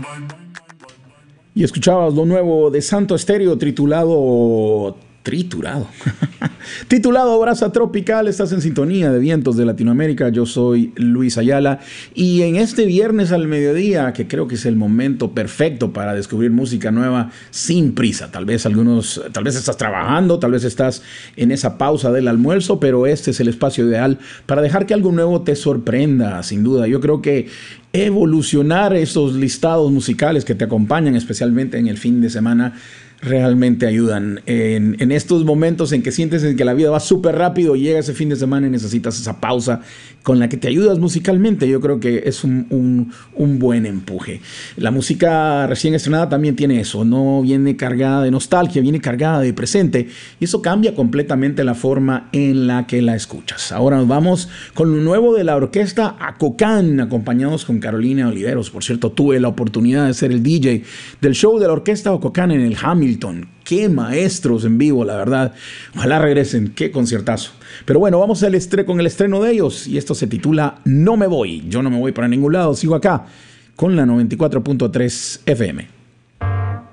Y escuchabas lo nuevo de Santo Estéreo titulado Brasa Tropical. Estás en sintonía de Vientos de Latinoamérica. Yo soy Luis Ayala y en este viernes al mediodía, que creo que es el momento perfecto para descubrir música nueva sin prisa. Tal vez estás trabajando, tal vez estás en esa pausa del almuerzo, pero este es el espacio ideal para dejar que algo nuevo te sorprenda, sin duda. Yo creo que evolucionar esos listados musicales que te acompañan, especialmente en el fin de semana, realmente ayudan en estos momentos en que sientes que la vida va súper rápido, llega ese fin de semana y necesitas esa pausa con la que te ayudas musicalmente. Yo creo que es un buen empuje. La música recién estrenada también tiene eso, no viene cargada de nostalgia, viene cargada de presente, y eso cambia completamente la forma en la que la escuchas. Ahora nos vamos con lo nuevo de la orquesta Acocán, acompañados con Carolina Oliveros. Por cierto, tuve la oportunidad de ser el DJ del show de la orquesta Acocán en el Hamilton. Qué maestros en vivo, la verdad. Ojalá regresen, qué conciertazo. Pero bueno, vamos con el estreno de ellos, y esto se titula No me voy. Yo no me voy para ningún lado, sigo acá con la 94.3 FM.